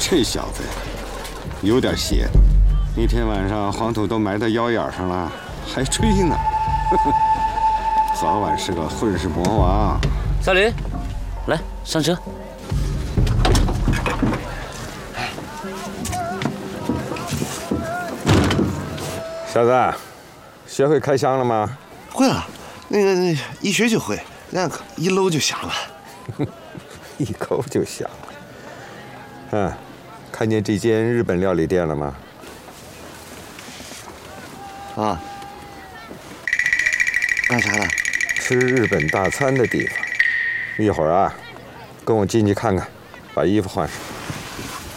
这小子有点邪，那天晚上黄土都埋到腰眼上了，还吹呢。早晚是个混世魔王。 小林，来上车。 小子，学会开枪了吗？ 会了，那一学就会，那个一搂就响了。 一抠就响了。看见这间日本料理店了吗？ 啊，干啥的？ 吃日本大餐的地方。一会儿啊，跟我进去看看，把衣服换上。